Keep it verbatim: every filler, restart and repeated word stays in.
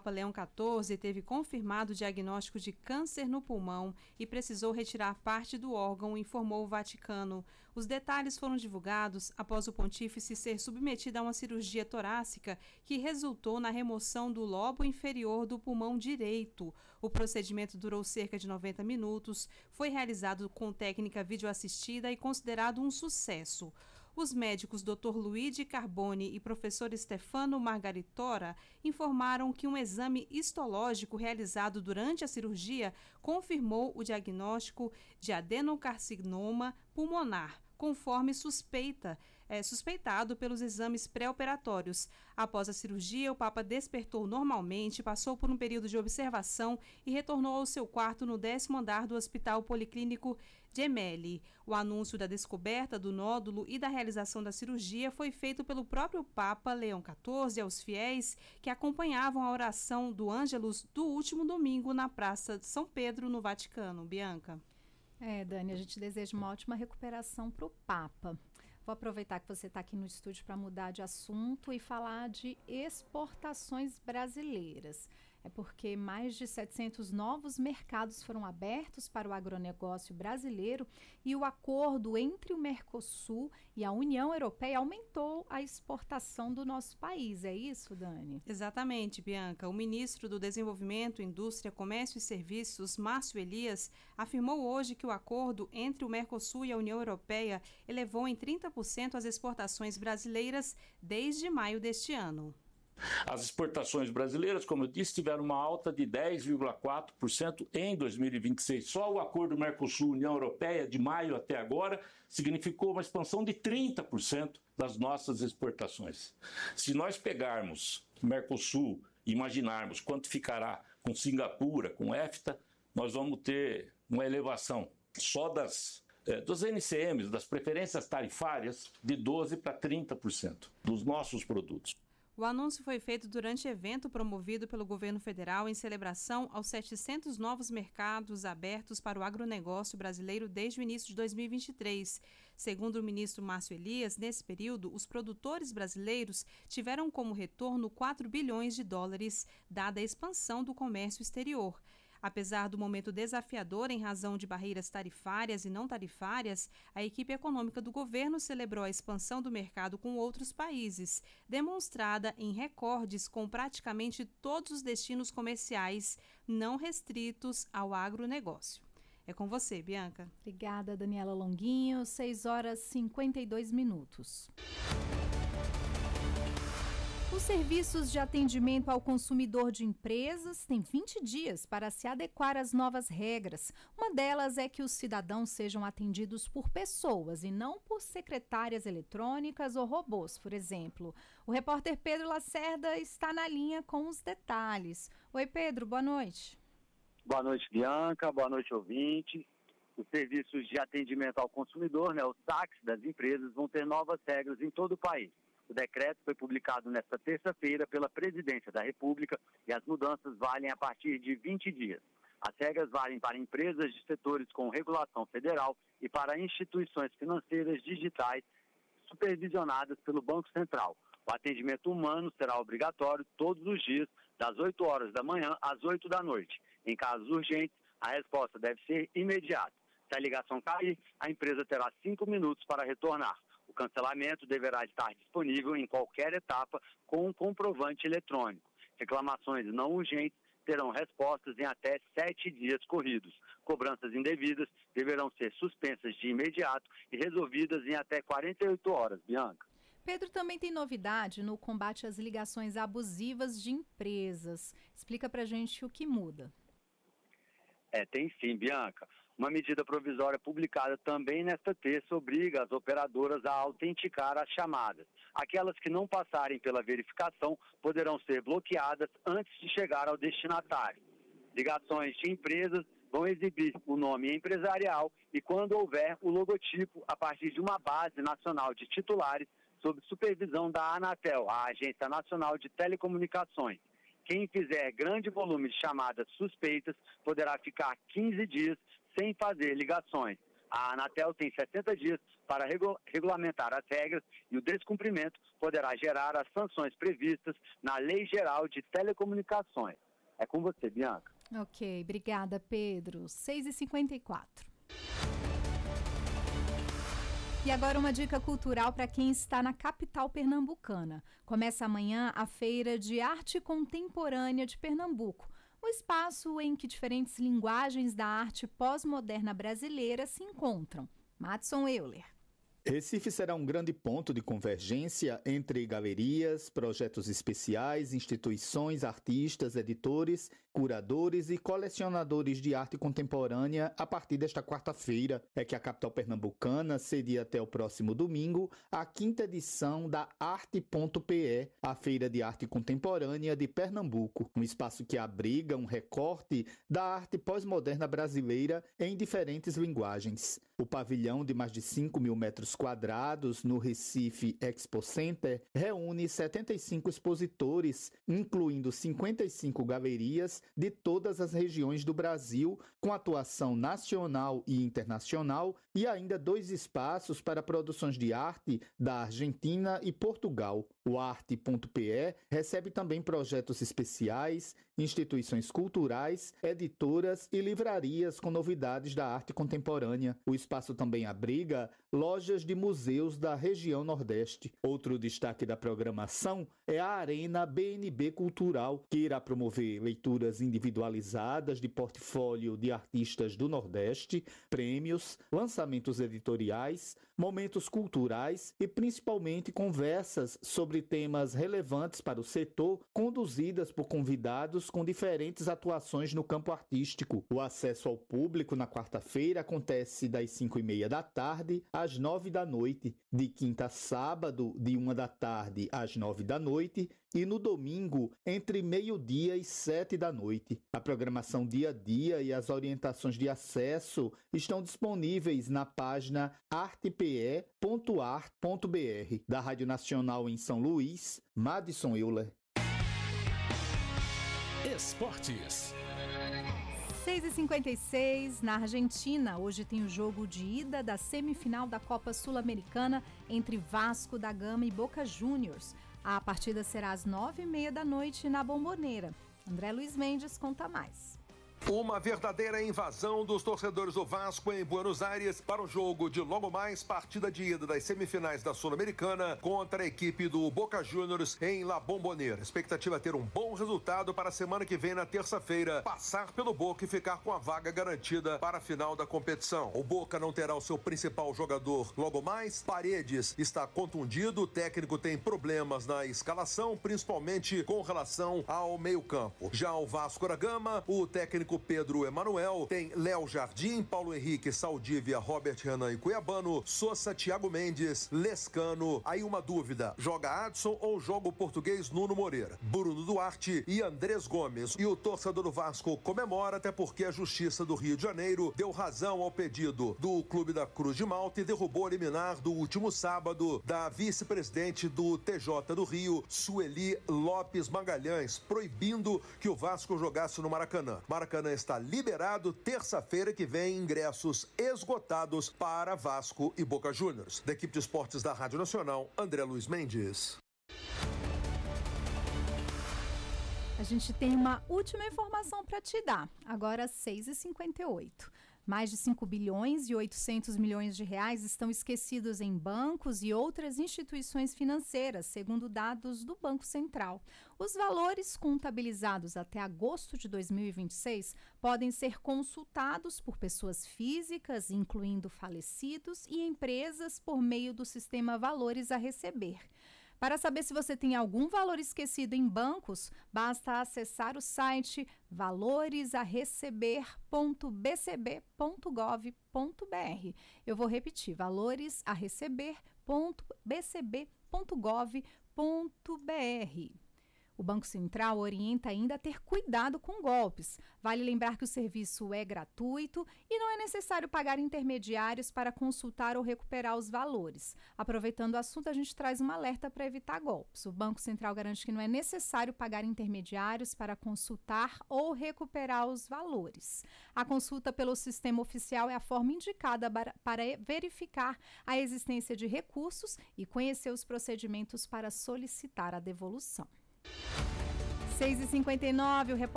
Papa Leão quatorze teve confirmado o diagnóstico de câncer no pulmão e precisou retirar parte do órgão, informou o Vaticano. Os detalhes foram divulgados após o pontífice ser submetido a uma cirurgia torácica que resultou na remoção do lobo inferior do pulmão direito. O procedimento durou cerca de noventa minutos, foi realizado com técnica videoassistida e considerado um sucesso. Os médicos doutor Luigi Carboni e professor Stefano Margaritora informaram que um exame histológico realizado durante a cirurgia confirmou o diagnóstico de adenocarcinoma pulmonar, conforme suspeita, é, suspeitado pelos exames pré-operatórios. Após a cirurgia, o Papa despertou normalmente, passou por um período de observação e retornou ao seu quarto no décimo andar do Hospital Policlínico Gemelli. O anúncio da descoberta do nódulo e da realização da cirurgia foi feito pelo próprio Papa Leão quatorze aos fiéis que acompanhavam a oração do Ângelus do último domingo na Praça de São Pedro, no Vaticano. Bianca. É, Dani, a gente deseja uma ótima recuperação para o Papa. Vou aproveitar que você está aqui no estúdio para mudar de assunto e falar de exportações brasileiras. É porque mais de setecentos novos mercados foram abertos para o agronegócio brasileiro e o acordo entre o Mercosul e a União Europeia aumentou a exportação do nosso país. É isso, Dani? Exatamente, Bianca. O ministro do Desenvolvimento, Indústria, Comércio e Serviços, Márcio Elias, afirmou hoje que o acordo entre o Mercosul e a União Europeia elevou em trinta por cento as exportações brasileiras desde maio deste ano. As exportações brasileiras, como eu disse, tiveram uma alta de dez vírgula quatro por cento em dois mil e vinte e seis. Só o acordo Mercosul-União Europeia, de maio até agora, significou uma expansão de trinta por cento das nossas exportações. Se nós pegarmos Mercosul e imaginarmos quanto ficará com Singapura, com EFTA, nós vamos ter uma elevação só das, eh, dos N C Ms, das preferências tarifárias, de doze por cento para trinta por cento dos nossos produtos. O anúncio foi feito durante evento promovido pelo governo federal em celebração aos setecentos novos mercados abertos para o agronegócio brasileiro desde o início de dois mil e vinte e três. Segundo o ministro Márcio Elias, nesse período, os produtores brasileiros tiveram como retorno quatro bilhões de dólares, dada a expansão do comércio exterior. Apesar do momento desafiador em razão de barreiras tarifárias e não tarifárias, a equipe econômica do governo celebrou a expansão do mercado com outros países, demonstrada em recordes com praticamente todos os destinos comerciais não restritos ao agronegócio. É com você, Bianca. Obrigada, Daniela Longuinho. seis horas e cinquenta e dois minutos. Os serviços de atendimento ao consumidor de empresas têm vinte dias para se adequar às novas regras. Uma delas é que os cidadãos sejam atendidos por pessoas e não por secretárias eletrônicas ou robôs, por exemplo. O repórter Pedro Lacerda está na linha com os detalhes. Oi, Pedro, boa noite. Boa noite, Bianca. Boa noite, ouvinte. Os serviços de atendimento ao consumidor, né, os saques das empresas, vão ter novas regras em todo o país. O decreto foi publicado nesta terça-feira pela Presidência da República e as mudanças valem a partir de vinte dias. As regras valem para empresas de setores com regulação federal e para instituições financeiras digitais supervisionadas pelo Banco Central. O atendimento humano será obrigatório todos os dias, das oito horas da manhã às oito da noite. Em casos urgentes, a resposta deve ser imediata. Se a ligação cair, a empresa terá cinco minutos para retornar. O cancelamento deverá estar disponível em qualquer etapa com um comprovante eletrônico. Reclamações não urgentes terão respostas em até sete dias corridos. Cobranças indevidas deverão ser suspensas de imediato e resolvidas em até quarenta e oito horas, Bianca. Pedro, também tem novidade no combate às ligações abusivas de empresas. Explica pra gente o que muda. É, tem sim, Bianca. Uma medida provisória publicada também nesta terça obriga as operadoras a autenticar as chamadas. Aquelas que não passarem pela verificação poderão ser bloqueadas antes de chegar ao destinatário. Ligações de empresas vão exibir o nome empresarial e, quando houver, o logotipo a partir de uma base nacional de titulares sob supervisão da Anatel, a Agência Nacional de Telecomunicações. Quem fizer grande volume de chamadas suspeitas poderá ficar quinze dias sem fazer ligações. A Anatel tem sessenta dias para regu- regulamentar as regras e o descumprimento poderá gerar as sanções previstas na Lei Geral de Telecomunicações. É com você, Bianca. Ok, obrigada, Pedro. seis e cinquenta e quatro. E agora uma dica cultural para quem está na capital pernambucana. Começa amanhã a Feira de Arte Contemporânea de Pernambuco, um espaço em que diferentes linguagens da arte pós-moderna brasileira se encontram. Madson Euler. Recife será um grande ponto de convergência entre galerias, projetos especiais, instituições, artistas, editores, curadores e colecionadores de arte contemporânea a partir desta quarta-feira. É que a capital pernambucana cedia até o próximo domingo a quinta edição da Arte.pe, a Feira de Arte Contemporânea de Pernambuco, um espaço que abriga um recorte da arte pós-moderna brasileira em diferentes linguagens. O pavilhão de mais de cinco mil metros quadrados no Recife Expo Center reúne setenta e cinco expositores, incluindo cinquenta e cinco galerias de todas as regiões do Brasil, com atuação nacional e internacional, e ainda dois espaços para produções de arte da Argentina e Portugal. O Arte.pe recebe também projetos especiais, instituições culturais, editoras e livrarias com novidades da arte contemporânea. O espaço também abriga lojas de museus da região Nordeste. Outro destaque da programação é a Arena B N B Cultural, que irá promover leituras individualizadas de portfólio de artistas do Nordeste, prêmios, lançamentos editoriais, momentos culturais e principalmente conversas sobre temas relevantes para o setor, conduzidas por convidados com diferentes atuações no campo artístico. O acesso ao público na quarta-feira acontece das cinco e meia da tarde às nove da noite, de quinta a sábado, de uma da tarde às nove da noite, e no domingo, entre meio-dia e sete da noite. A programação dia a dia e as orientações de acesso estão disponíveis na página artepe ponto art ponto br. Da Rádio Nacional em São Luís, Madson Euler. Esportes. seis e cinquenta e seis, na Argentina, hoje tem o jogo de ida da semifinal da Copa Sul-Americana entre Vasco da Gama e Boca Juniors. A partida será às nove e meia da noite na Bombonera. André Luiz Mendes conta mais. Uma verdadeira invasão dos torcedores do Vasco em Buenos Aires para o jogo de logo mais partida de ida das semifinais da Sul-Americana contra a equipe do Boca Juniors em La Bombonera. Expectativa é ter um bom resultado para a semana que vem na terça-feira, passar pelo Boca e ficar com a vaga garantida para a final da competição. O Boca não terá o seu principal jogador logo mais. Paredes está contundido, o técnico tem problemas na escalação, principalmente com relação ao meio-campo. Já o Vasco da Gama, o técnico Pedro Emanuel tem Léo Jardim, Paulo Henrique, Saldívia, Robert Renan e Cuiabano, Sousa, Thiago Mendes, Lescano. Aí uma dúvida, joga Adson ou joga o português Nuno Moreira? Bruno Duarte e Andrés Gomes. E o torcedor do Vasco comemora, até porque a Justiça do Rio de Janeiro deu razão ao pedido do Clube da Cruz de Malta e derrubou a liminar do último sábado da vice-presidente do T J do Rio, Sueli Lopes Magalhães, proibindo que o Vasco jogasse no Maracanã. Maracanã está liberado, terça-feira que vem, ingressos esgotados para Vasco e Boca Juniors. Da equipe de esportes da Rádio Nacional, André Luiz Mendes. A gente tem uma última informação para te dar, agora às seis e cinquenta e oito. Mais de cinco bilhões e oitocentos milhões de reais estão esquecidos em bancos e outras instituições financeiras, segundo dados do Banco Central. Os valores contabilizados até agosto de dois mil e vinte e seis podem ser consultados por pessoas físicas, incluindo falecidos, e empresas por meio do sistema Valores a Receber. Para saber se você tem algum valor esquecido em bancos, basta acessar o site valores a receber ponto b c b ponto gov ponto b r. Eu vou repetir, valores a receber ponto b c b ponto gov ponto b r. O Banco Central orienta ainda a ter cuidado com golpes. Vale lembrar que o serviço é gratuito e não é necessário pagar intermediários para consultar ou recuperar os valores. Aproveitando o assunto, a gente traz um alerta para evitar golpes. O Banco Central garante que não é necessário pagar intermediários para consultar ou recuperar os valores. A consulta pelo sistema oficial é a forma indicada para verificar a existência de recursos e conhecer os procedimentos para solicitar a devolução. seis e cinquenta e nove, o repórter